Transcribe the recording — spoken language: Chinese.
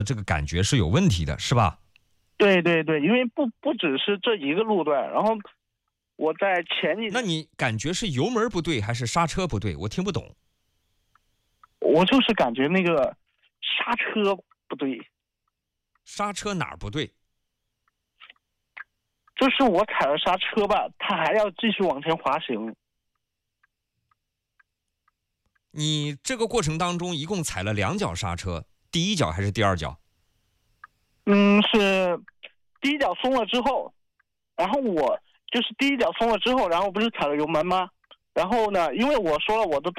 这个感觉是有问题的，是吧？ 对对对，因为不只是这一个路段，然后我在前几天， 那你感觉是油门不对还是刹车不对？我听不懂。 我就是感觉那个刹车不对， 刹车哪儿不对？ 就是我踩了刹车吧，它还要继续往前滑行。 你这个过程当中一共踩了2脚刹车，第一脚还是第二脚？ 是第一脚松了之后，然后我就是第一脚松了之后，然后不是踩了油门吗？然后呢，因为我说了我的